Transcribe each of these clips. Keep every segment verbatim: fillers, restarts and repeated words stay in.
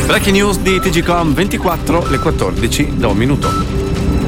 Breaking news di T G Com ventiquattro, le quattordici da un minuto.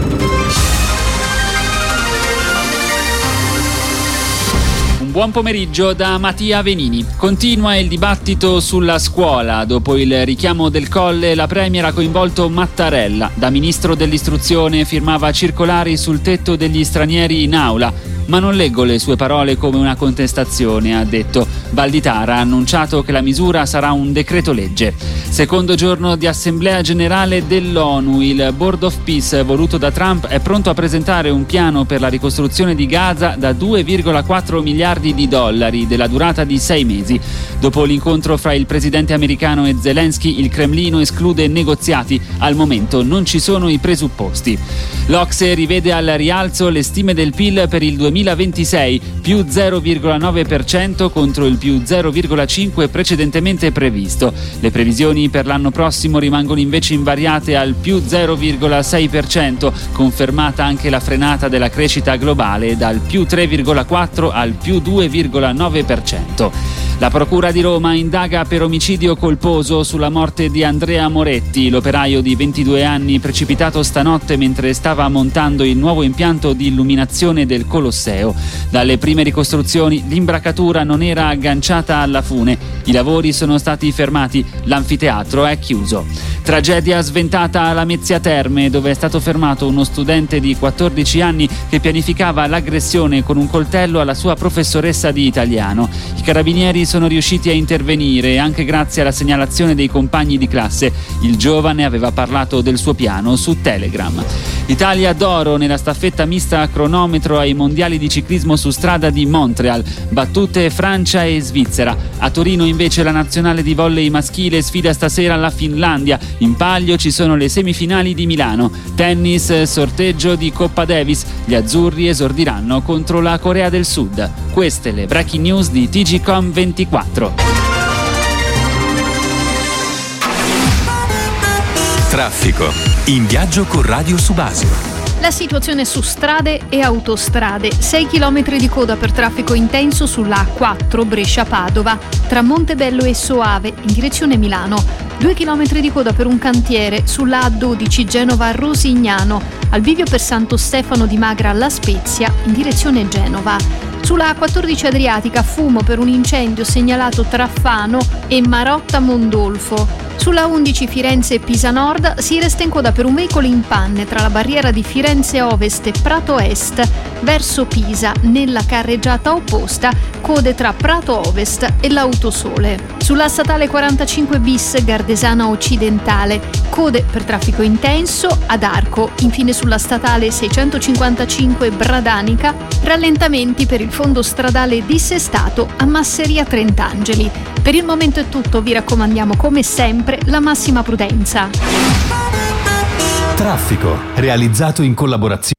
Buon pomeriggio da Mattia Venini. Continua il dibattito sulla scuola. Dopo il richiamo del Colle, la Premier ha coinvolto Mattarella. Da ministro dell'istruzione firmava circolari sul tetto degli stranieri in aula. Ma non leggo le sue parole come una contestazione, ha detto. Valditara ha annunciato che la misura sarà un decreto legge. Secondo giorno di Assemblea Generale dell'ONU, il Board of Peace voluto da Trump è pronto a presentare un piano per la ricostruzione di Gaza da due virgola quattro miliardi di dollari della durata di sei mesi. Dopo l'incontro fra il presidente americano e Zelensky, il Cremlino esclude negoziati. Al momento non ci sono i presupposti. L'Ocse rivede al rialzo le stime del P I L per il duemilaventisei, più zero virgola nove per cento contro il più zero virgola cinque per cento precedentemente previsto. Le previsioni per l'anno prossimo rimangono invece invariate al più zero virgola sei per cento, confermata anche la frenata della crescita globale dal più tre virgola quattro al più due virgola nove per cento. La Procura di Roma indaga per omicidio colposo sulla morte di Andrea Moretti, l'operaio di ventidue anni precipitato stanotte mentre stava montando il nuovo impianto di illuminazione del Colosseo. Dalle prime ricostruzioni l'imbracatura non era agganciata alla fune. I lavori sono stati fermati, l'anfiteatro è chiuso. Tragedia sventata alla Mezzia Terme, dove è stato fermato uno studente di quattordici anni che pianificava l'aggressione con un coltello alla sua professoressa di italiano. I carabinieri sono riusciti a intervenire anche grazie alla segnalazione dei compagni di classe. Il giovane aveva parlato del suo piano su Telegram. Italia d'oro nella staffetta mista a cronometro ai mondiali di ciclismo su strada di Montreal, battute Francia e Svizzera. A Torino invece la nazionale di volley maschile sfida stasera la Finlandia. In palio ci sono le semifinali di Milano. Tennis, sorteggio di Coppa Davis. Gli azzurri esordiranno contro la Corea del Sud. Queste le breaking news di T G Com ventiquattro. Traffico. In viaggio con Radio Subasio. La situazione su strade e autostrade. sei chilometri di coda per traffico intenso sulla A quattro Brescia-Padova, tra Montebello e Soave, in direzione Milano. due chilometri di coda per un cantiere sulla A dodici Genova-Rosignano, al bivio per Santo Stefano di Magra alla Spezia, in direzione Genova. Sulla A quattordici Adriatica, fumo per un incendio segnalato tra Fano e Marotta Mondolfo. Sulla undici Firenze Pisa Nord si resta in coda per un veicolo in panne tra la barriera di Firenze Ovest e Prato Est verso Pisa. Nella carreggiata opposta, code tra Prato Ovest e l'Autosole. Sulla statale quarantacinque bis Gardesana Occidentale, code per traffico intenso ad Arco. Infine sulla statale seicentocinquantacinque Bradanica, rallentamenti per il fondo stradale dissestato a Masseria Trent'Angeli. Per il momento è tutto, vi raccomandiamo come sempre la massima prudenza. Traffico, realizzato in collaborazione